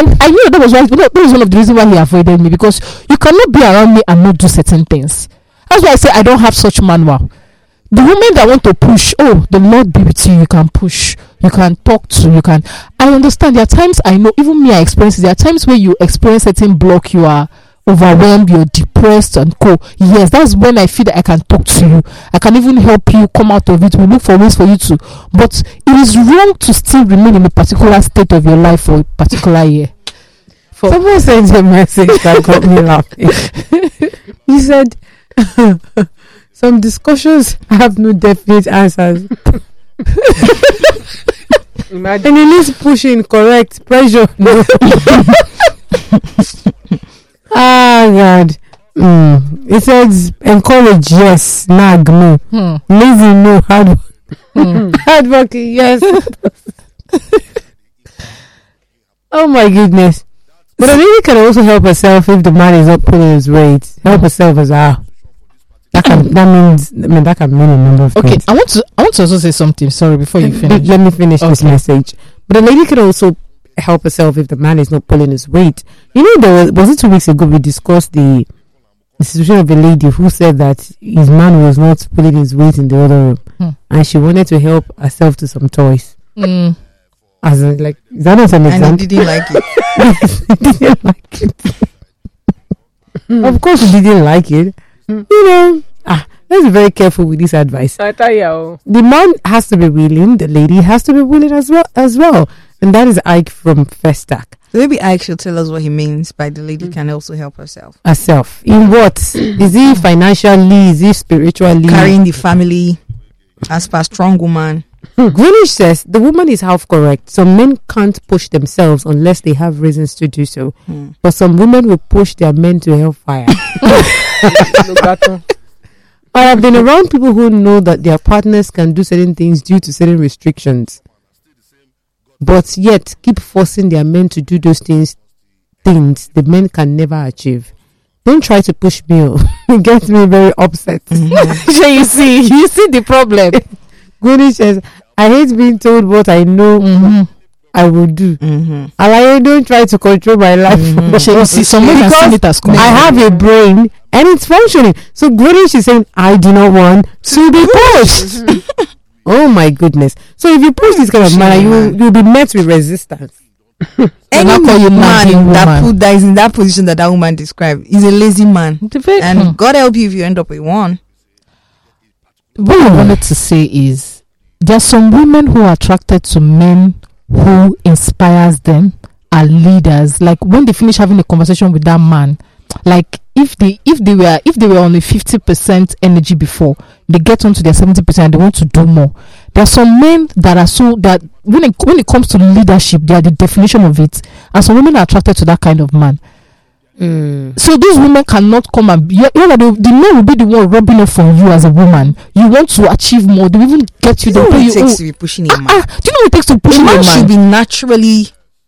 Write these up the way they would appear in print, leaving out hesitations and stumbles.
And I knew that was why. That was one of the reasons why he avoided me, because you cannot be around me and not do certain things. That's why I say I don't have such manual. The women that want to push, oh, the Lord be with you. You can push, you can talk to, you can. I understand. There are times, I know, even me, I experience it. There are times where you experience certain block, you are overwhelmed, you're depressed and co. Yes, that's when I feel that I can talk to you. I can even help you come out of it. We look for ways for you to. But it is wrong to still remain in a particular state of your life for a particular year. Someone sent a message that got me laughing. He said, some discussions have no definite answers. Imagine. And it needs pushing, correct, pressure. No. God. It says encourage, yes, nag, no. Lazy, no. Hard work. Hard working, yes. Oh my goodness. But a lady can also help herself if the man is not pulling his weight. Help herself as well. That can mean a number of things. I want to also say something. Sorry, before you finish. Let me finish this message. But a lady can also help herself if the man is not pulling his weight. You know, was it 2 weeks ago we discussed the situation of a lady who said that his man was not pulling his weight in the other room, and she wanted to help herself to some toys. As in, like, is that not an example? And he didn't like it. He didn't like it. Of course, he didn't like it. You know, let's be very careful with this advice. The man has to be willing, the lady has to be willing as well. And that is Ike from Festac. So maybe Ike should tell us what he means by the lady can also help herself. In what? Is he financially? Is he spiritually? Carrying the family as per strong woman. Greenish says the woman is half correct. Some men can't push themselves unless they have reasons to do so. But some women will push their men to hellfire. I have been around people who know that their partners can do certain things due to certain restrictions, but yet keep forcing their men to do those things the men can never achieve. Don't try to push me. It gets me very upset. So you see the problem. Gwyneth says, I hate being told what I know I will do. I don't try to control my life. You see, because I have a brain and it's functioning. So Gwyneth is saying, I do not want to be pushed. Oh my goodness. So if you push this kind of man, you'll be met with resistance. Any man that is in that position that woman described is a lazy man. And God help you if you end up with one. What I wanted to say is there are some women who are attracted to men who inspires them, are leaders. Like when they finish having a conversation with that man, like if they were on a 50% energy before, they get onto their 70% and they want to do more. There are some men that are so that when it comes to leadership, they are the definition of it, and some women are attracted to that kind of man. So those women cannot come and the man will be the one rubbing off on you as a woman. You want to achieve more. They will even get you. Do you know what it takes to be pushing a man? Do you know what it takes to push a man? Should be naturally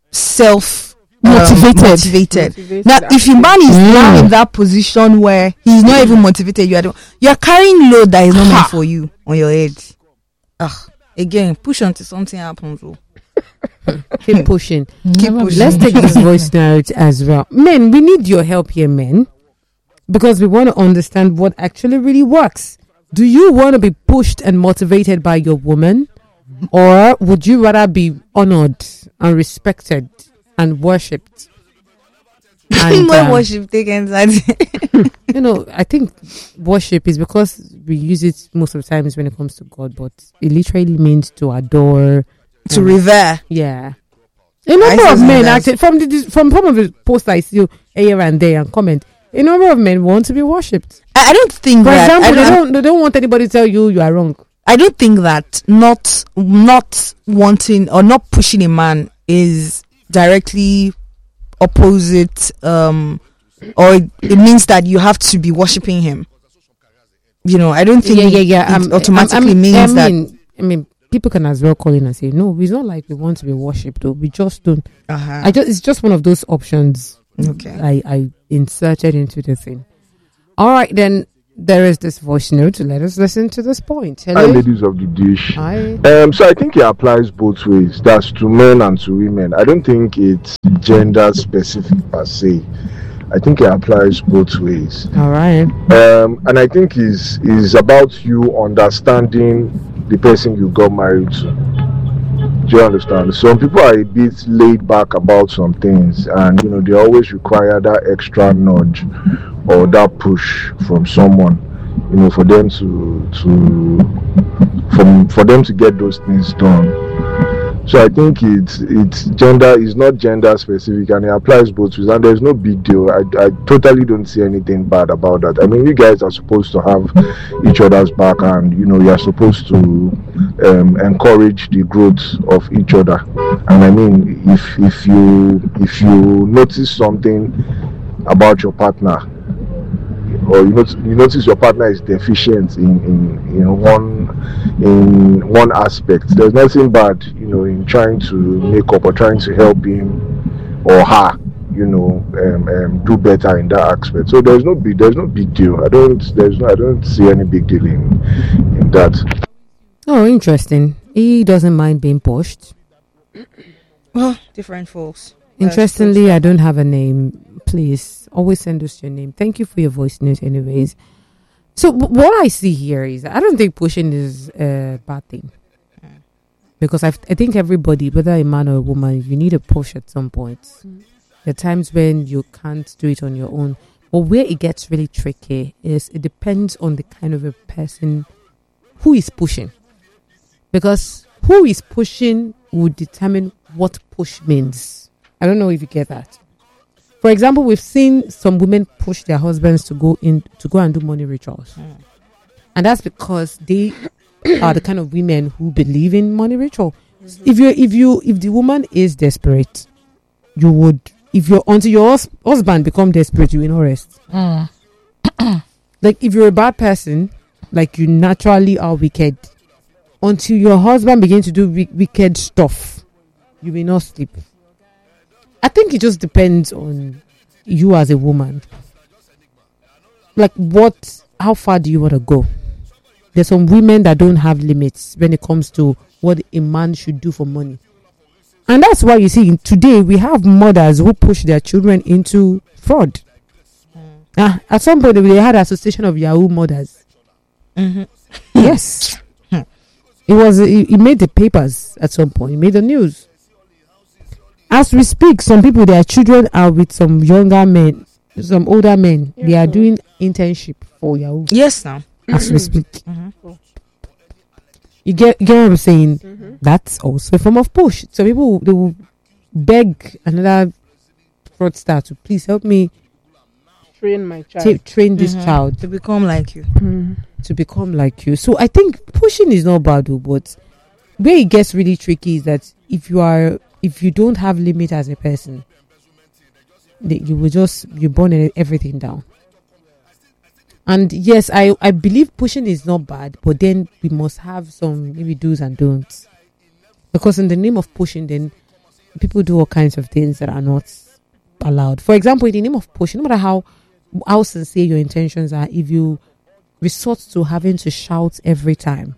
motivated. Now, if your man is now in that position where he's not even motivated, you're carrying load that is not meant for you on your head. Again, push until something happens. Keep pushing. Let's take this voice note as well. Men, we need your help here, men, because we want to understand what actually really works. Do you want to be pushed and motivated by your woman, or would you rather be honored and respected and worshipped? And worship taken I think worship is because we use it most of the times when it comes to God, but it literally means to adore, to revere. Yeah. A number of men actually from some of the posts I see here and there and comment, a number of men want to be worshipped. I don't think for example, they don't want anybody to tell you are wrong. I don't think that not wanting or not pushing a man is directly opposite, or it means that you have to be worshipping him. I don't think it automatically means that. I mean, people can as well call in and say, no, it's not like we want to be worshipped, though. We just don't. It's just one of those options. Okay. I inserted into the thing. All right, then there is this voice note. Let us listen to this point. Hi, Hello. ladies of the dish. Hi. So I think it applies both ways. That's to men and to women. I don't think it's gender specific per se. I think it applies both ways. All right. And I think is about you understanding the person you got married to. Do you understand? Some people are a bit laid back about some things, and they always require that extra nudge or that push from someone, for them for them to get those things done. So I think it's gender is not gender specific, and it applies both ways, and there's no big deal. I totally don't see anything bad about that. I mean, you guys are supposed to have each other's back, and you are supposed to encourage the growth of each other. And I mean, if you notice something about your partner, or you notice your partner is deficient in one aspect, there's nothing bad in trying to make up or trying to help him or her do better in that aspect. So there's no big deal. I don't see any big deal in that. Oh, interesting. He doesn't mind being pushed. Well, different folks. Interestingly, I don't have a name. Please always send us your name. Thank you for your voice note anyways. So what I see here is I don't think pushing is a bad thing, because I think everybody, whether a man or a woman, you need a push at some point. There are times when you can't do it on your own, but where it gets really tricky is it depends on the kind of a person who is pushing, because who is pushing would determine what push means. I don't know if you get that. For example, we've seen some women push their husbands to go and do money rituals. And that's because they are the kind of women who believe in money ritual. If the woman is desperate, you would, until your husband become desperate, you will not rest. Like if you're a bad person, like you naturally are wicked, until your husband begins to do wicked stuff, you will not sleep. I think it just depends on you as a woman. Like how far do you want to go? There's some women that don't have limits when it comes to what a man should do for money. And that's why you see today we have mothers who push their children into fraud. At some point they had an association of Yahoo mothers. Yes. It made the papers at some point. It made the news. As we speak, some people, their children are with some younger men, some older men. They are doing internship for Yahoo. Yes, now. As we speak. You get what I'm saying? That's also a form of push. So people, they will beg another fraudster to please help me Train my child. Train this child. To become like you. To become like you. So I think pushing is not bad, but where it gets really tricky is that if you don't have limit as a person, you burn everything down. And yes, I believe pushing is not bad, but then we must have some maybe do's and don'ts, because in the name of pushing, then people do all kinds of things that are not allowed. For example, in the name of pushing, no matter how sincere your intentions are, if you resort to having to shout every time.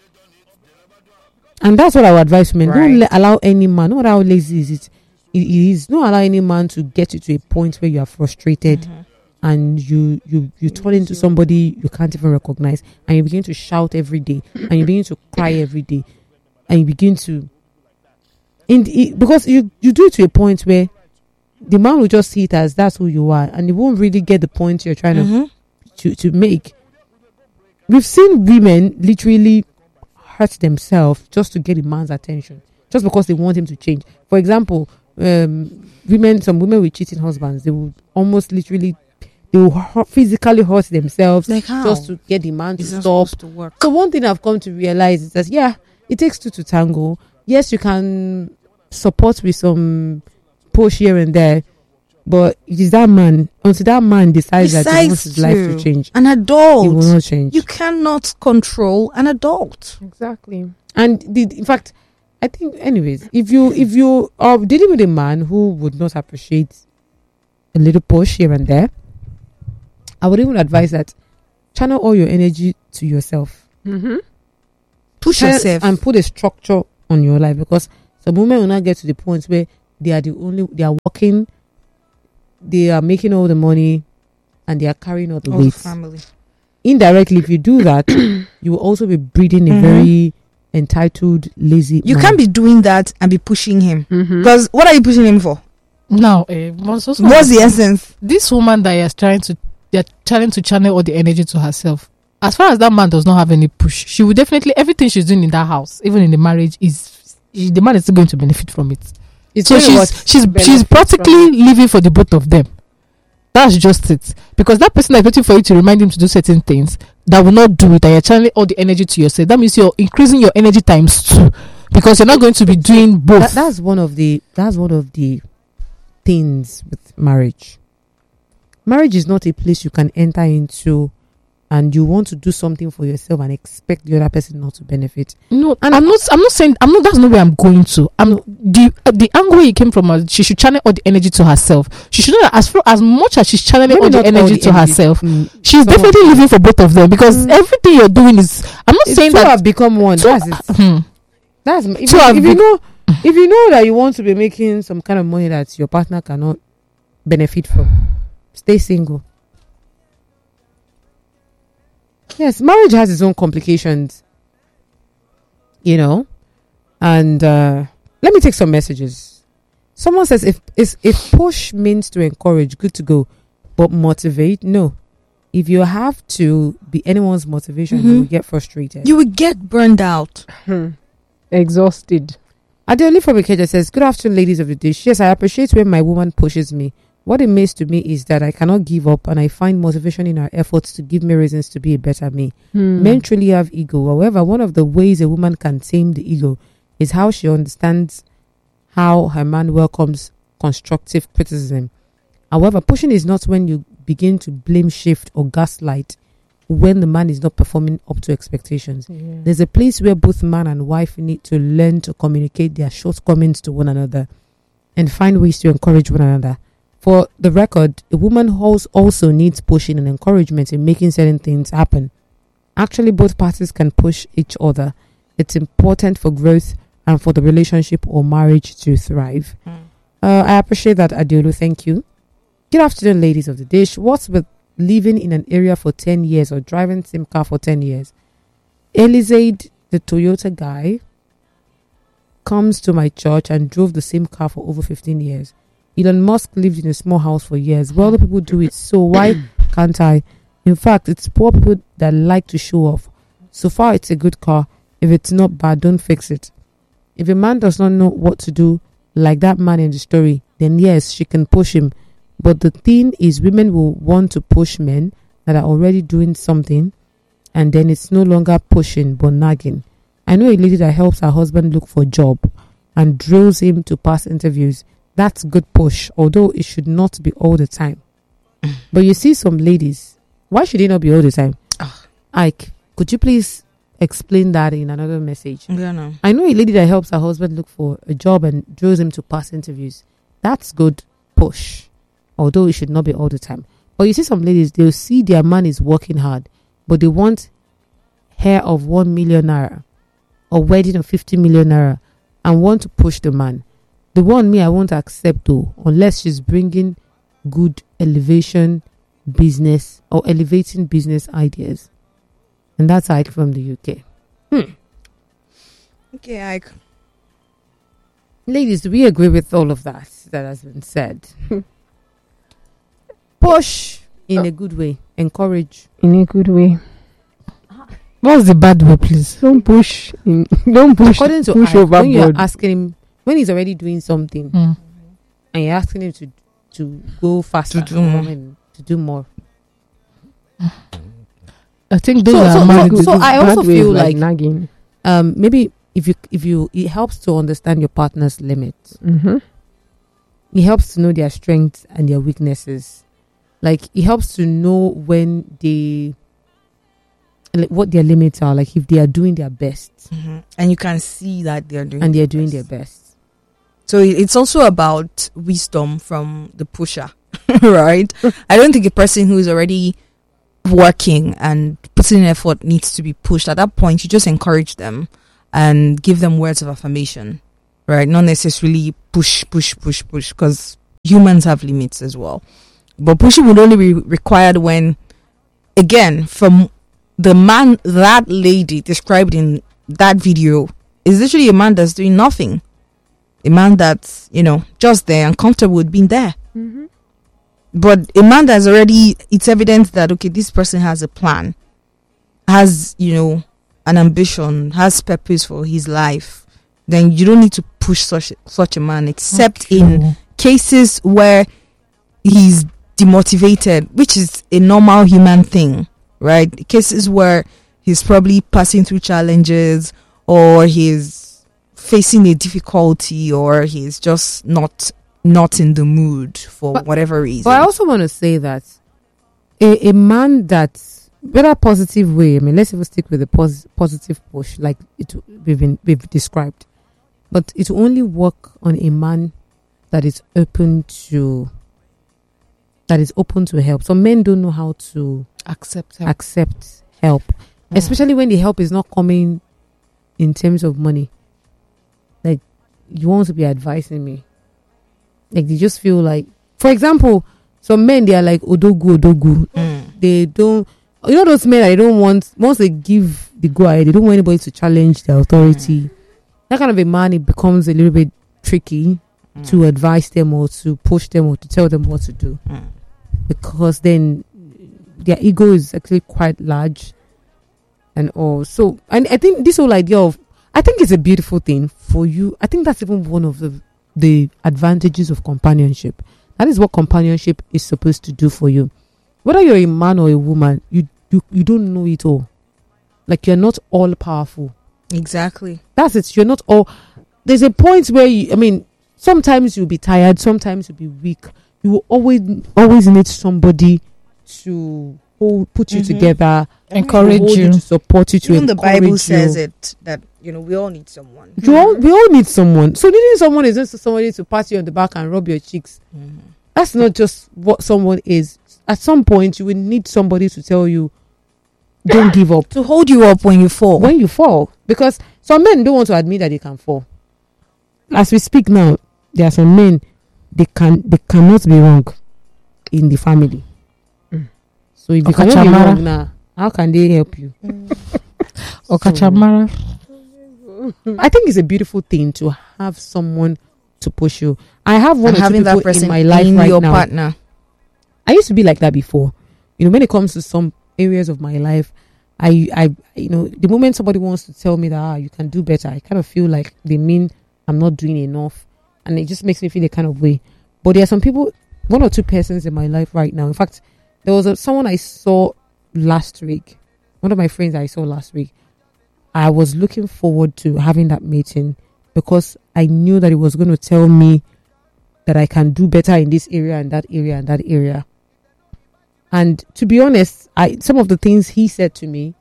And that's what I would advise men. Right. Don't allow any man, no matter how lazy it is, don't allow any man to get you to a point where you are frustrated and you turn into somebody you can't even recognize, and you begin to shout every day, and you begin to cry every day, and you begin to because you do it to a point where the man will just see it as that's who you are, and he won't really get the point you're trying to make. We've seen women literally hurt themselves just to get a man's attention, just because they want him to change. For example, some women with cheating husbands, they will almost literally, they will physically hurt themselves Like how? just to get the man to It's not stop. supposed to work. So one thing I've come to realize is that it takes two to tango. Yes, you can support with some push here and there, but it is that man, until that man decides that he wants his life to change, an adult, he will not change. You cannot control an adult. Exactly. And in fact, I think, anyways, if you are dealing with a man who would not appreciate a little push here and there, I would even advise that channel all your energy to yourself. Push yourself and put a structure on your life, because some women will not get to the point where they are working, they are making all the money, and they are carrying all the weight. family. Indirectly, if you do that, you will also be breeding a very entitled, lazy. You man. can't be doing that and be pushing him, because what are you pushing him for? Now, What's the essence? This woman that they're trying to channel all the energy to herself. As far as that man does not have any push, she will definitely, everything she's doing in that house, even in the marriage, the man is still going to benefit from it. So she's practically living for the both of them. That's just it. Because that person is waiting for you to remind him to do certain things that will not do it, and you're channeling all the energy to yourself. That means you're increasing your energy times 2, because you're not going to be doing both. That's one of the things with marriage. Marriage is not a place you can enter into and you want to do something for yourself and expect the other person not to benefit. No, and I'm not saying that's not where I'm going to. The angle where it came from, she should channel all the energy to herself. She should not, as much as she's channeling all the energy to herself, she's definitely living for both of them, because everything you're doing is, I'm not saying that have become one. That's it. That's if you know that you want to be making some kind of money that your partner cannot benefit from, stay single. Yes, marriage has its own complications, and let me take some messages. Someone says, if push means to encourage, good to go, but motivate, no. If you have to be anyone's motivation, you will get frustrated. You will get burned out. Exhausted. Adeoli from Ikeja says, good afternoon, ladies of the dish. Yes, I appreciate when my woman pushes me. What it means to me is that I cannot give up, and I find motivation in her efforts to give me reasons to be a better me. Men truly have ego. However, one of the ways a woman can tame the ego is how she understands how her man welcomes constructive criticism. However, pushing is not when you begin to blame, shift, or gaslight when the man is not performing up to expectations. Yeah. There's a place where both man and wife need to learn to communicate their shortcomings to one another and find ways to encourage one another. For the record, a woman also needs pushing and encouragement in making certain things happen. Actually, both parties can push each other. It's important for growth and for the relationship or marriage to thrive. I appreciate that, Adiolu. Thank you. Good afternoon, ladies of the dish. What's with living in an area for 10 years or driving the same car for 10 years? Elizade, the Toyota guy, comes to my church and drove the same car for over 15 years. Elon Musk lived in a small house for years. Well, other people do it, so why can't I? In fact, it's poor people that like to show off. So far, it's a good car. If it's not bad, don't fix it. If a man does not know what to do, like that man in the story, then yes, she can push him. But the thing is, women will want to push men that are already doing something, and then it's no longer pushing but nagging. I know a lady that helps her husband look for a job and drills him to pass interviews. That's good push, although it should not be all the time. But you see some ladies, why should it not be all the time? Ike, could you please explain that in another message? Yeah, no. I know a lady that helps her husband look for a job and drills him to pass interviews. That's good push, although it should not be all the time. But you see some ladies, they'll see their man is working hard, but they want hair of 1 million naira or wedding of 50 million naira and want to push the man. The one I won't accept though, unless she's bringing good elevation business or elevating business ideas. And that's Ike from the UK. Okay, Ike. Ladies, do we agree with all of that has been said? Push in a good way. Encourage in a good way. What's the bad way, please? Don't push. Don't push. According to push Ike, overboard. when you're asking him, when he's already doing something, and you're asking him to go faster, to do more. I think those are so I also feel like nagging. Maybe if you it helps to understand your partner's limits. It helps to know their strengths and their weaknesses. Like it helps to know when what their limits are. Like if they are doing their best, and you can see that they're doing their best. So it's also about wisdom from the pusher, right? I don't think a person who is already working and putting in effort needs to be pushed, at that point you just encourage them and give them words of affirmation, right? Not necessarily push, because humans have limits as well. But pushing would only be required when, again, from the man that lady described in that video is literally a man that's doing nothing. A man that's, just there and comfortable with being there. Mm-hmm. But a man that's already, it's evident that, okay, this person has a plan, has, an ambition, has purpose for his life, then you don't need to push such a man, except in cases where he's demotivated, which is a normal human thing, right? Cases where he's probably passing through challenges, or he's facing a difficulty, or he's just not in the mood for whatever reason. But I also want to say that a man that's better positive way, I mean, let's even stick with the positive push like we've described, but it will only work on a man that is open to help. Some men don't know how to accept help, especially when the help is not coming in terms of money. Like, you want to be advising me. Like, they just feel like, for example, some men, they are like odogu. They don't, those men that they don't want, once they give the go ahead, they don't want anybody to challenge their authority. That kind of a man, it becomes a little bit tricky to advise them or to push them or to tell them what to do, because then their ego is actually quite large and all. So, and I think this whole idea of, I think it's a beautiful thing for you. I think that's even one of the advantages of companionship. That is what companionship is supposed to do for you. Whether you're a man or a woman, you don't know it all. Like, you're not all powerful. Exactly. That's it. You're not all. There's a point where sometimes you'll be tired, sometimes you'll be weak. You will always need somebody to put you together, encourage you, to support you, to even encourage you. The Bible says it, that we all need someone. We all need someone. So needing someone is just somebody to pat you on the back and rub your cheeks. That's not just what someone is. At some point, you will need somebody to tell you, don't give up, to hold you up when you fall. Because some men don't want to admit that they can fall. As we speak now, there are some men, they cannot be wrong in the family. So if you cannot be wrong now, how can they help you? Okachamara. I think it's a beautiful thing to have someone to push you. I have one or two people in my life right your now. Partner. I used to be like that before. When it comes to some areas of my life, I the moment somebody wants to tell me that you can do better, I kind of feel like they mean I'm not doing enough, and it just makes me feel a kind of way. But there are some people, one or two persons in my life right now. In fact, there was someone I saw last week. One of my friends I saw last week. I was looking forward to having that meeting because I knew that it was going to tell me that I can do better in this area and that area and that area. And to be honest, some of the things he said to me,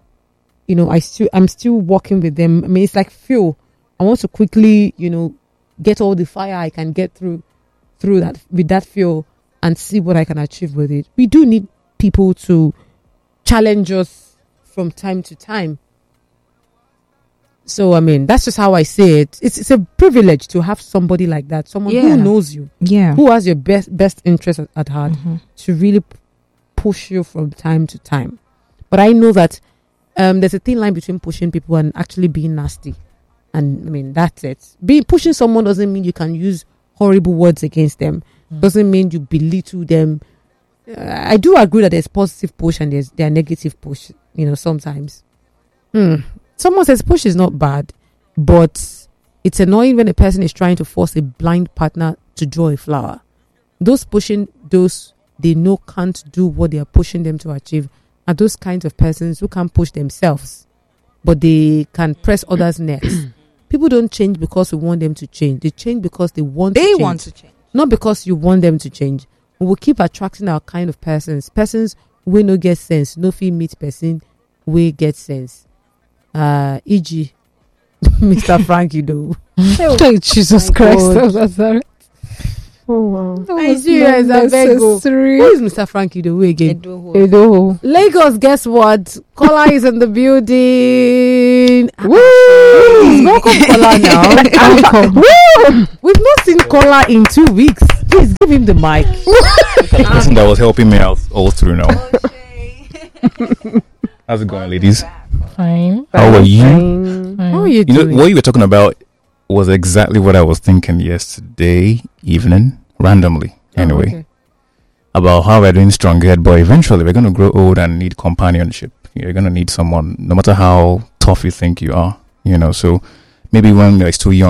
I'm still working with them. I mean, it's like fuel. I want to quickly, get all the fire I can get through that with that fuel and see what I can achieve with it. We do need people to challenge us from time to time. So, I mean, that's just how I say it. It's a privilege to have somebody like that, someone who knows you, who has your best interest at heart, to really push you from time to time. But I know that there's a thin line between pushing people and actually being nasty. And, I mean, that's it. Pushing someone doesn't mean you can use horrible words against them. Doesn't mean you belittle them. I do agree that there's positive push and there are negative push, sometimes. Someone says push is not bad, but it's annoying when a person is trying to force a blind partner to draw a flower. Those pushing those they know can't do what they are pushing them to achieve are those kinds of persons who can't push themselves, but they can press others' necks. People don't change because we want them to change. They change because they want to change. They want to change. Not because you want them to change. We will keep attracting our kind of persons who no get sense, no feel meet person, we get sense. E.g. Mr. Frankie though. Jesus Christ. Oh wow. Nigerians are very good. Who is Mr. Frankie the way again? Edo. Lagos, guess what? Kola is in the building. Woo! Welcome, Kola now. Welcome. Woo! We've not seen Kola in 2 weeks. Please give him the mic. The person that was helping me out all through now. How's it going, ladies? Fine. How are you? Fine. How are you You know, doing? what you were talking about was exactly what I was thinking yesterday evening, randomly. Anyway, okay. about how we're doing strong head, but eventually we're going to grow old and need companionship. You're going to need someone, no matter how tough you think you are, you know. So maybe when you're still young,